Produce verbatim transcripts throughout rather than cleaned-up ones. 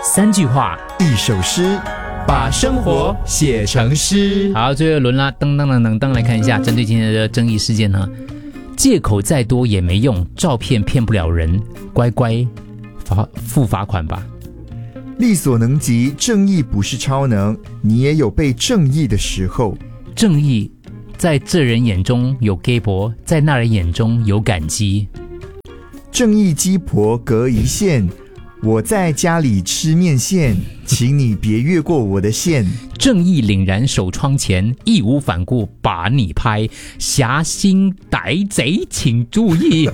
三句话， 一首诗，把生活写成诗。 好，最后一轮啦，噔噔噔噔噔，来看一下针对今天的争议事件呢，借口再多也没用，照片骗不了人，乖乖罚付罚款吧。 力所能及，正义不是超能，你也有被正义的时候。 正义在这人眼中有 gay 婆，在那人眼中有感激。 正义鸡婆隔一线，我在家里吃面线，请你别越过我的线。 正义凛然守窗前，义无反顾把你拍，侠心歹贼请注意。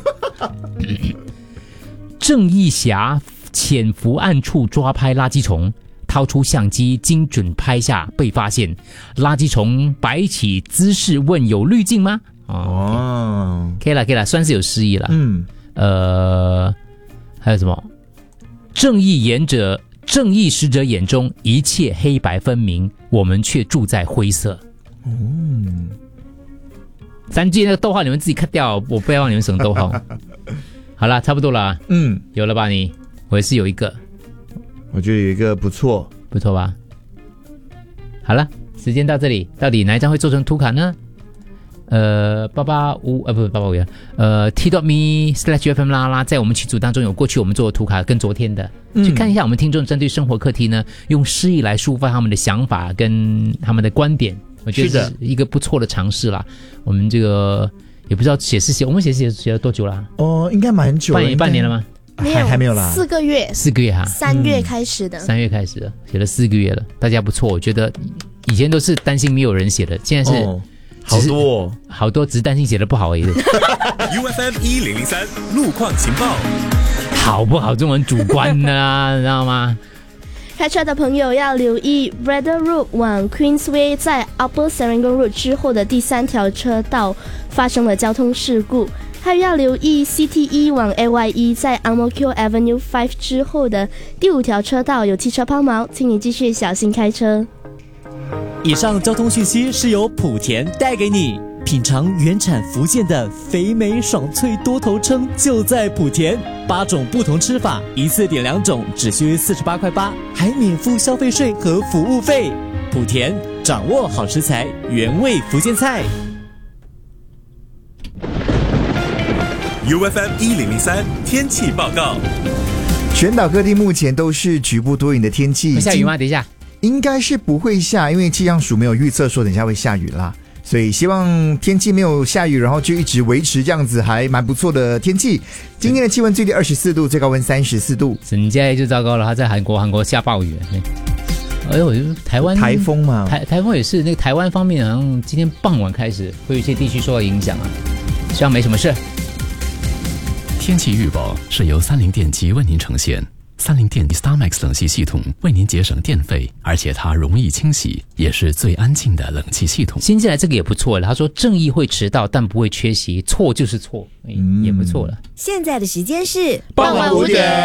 正义侠潜伏暗处抓拍垃圾虫，掏出相机精准拍下被发现，垃圾虫摆起姿势问有滤镜吗？哦，可以了，可以了，算是有诗意了。嗯，呃，还有什么？正义眼者，正义使者眼中一切黑白分明，我们却住在灰色。嗯，三句那个逗号你们自己 cut 掉，我不要让你们省逗号。好了，差不多了。嗯，有了吧你？我也是有一个， 我觉得有一个不错， 不错吧？好了，时间到这里，到底哪一张会做成图卡呢？呃，八八五呃不八八五呃 t.me slash fm 啦啦，在我们群组当中有过去我们做的图卡跟昨天的，嗯、去看一下我们听众针对生活课题呢，用诗意来抒发他们的想法跟他们的观点，我觉得是一个不错的尝试啦。我们这个也不知道写诗写，我们写诗写写了多久啦？ 哦，应该蛮久了， 半年半年了吗？ 还还没有啦， 四个月， 四个月哈， 三月开始的， 三、嗯、月开始的，写了四个月了，大家不错，我觉得以前都是担心没有人写的，现在是、哦、 好多、哦、 好多，只是担心写的不好而已。 U F M 一零零三路况情报， 好不好？中文主观的啦，你知道吗？ 开车的朋友要留意 Braddell Road 往 Queensway 在 Upper Serangoon Road 之后的第三条车道发生了交通事故。还要留意 C T E 往 A Y E 在 Ang Mo Kio Avenue 五之后的第五条车道有汽车抛锚，请你继续小心开车。 以上交通讯息是由莆田带给你，品尝原产福建的肥美爽脆多头称就在莆田，八种不同吃法，一次点两种，只需四十八块八，还免付消费税和服务费。莆田掌握好食材，原味福建菜。 U F M 一零零三天气报告， 全岛各地目前都是局部多云的天气。 会下雨吗？等一下， 应该是不会下，因为气象署没有预测说等一下会下雨啦，所以希望天气没有下雨，然后就一直维持这样子，还蛮不错的天气。今天的气温最低二十四度，最高温三十四度。 人家就糟糕了，他在韩国，韩国下暴雨。哎呦，台湾台风嘛， 台台风也是，那个台湾方面好像今天傍晚开始会有一些地区受到影响啊，希望没什么事。 天气预报是由三菱电机为您呈现。三菱电机 StarMax 冷气系统为您节省电费，而且它容易清洗，也是最安静的冷气系统。 新进来这个也不错了，他说正义会迟到，但不会缺席，错就是错，嗯、也不错了。 现在的时间是傍晚五点。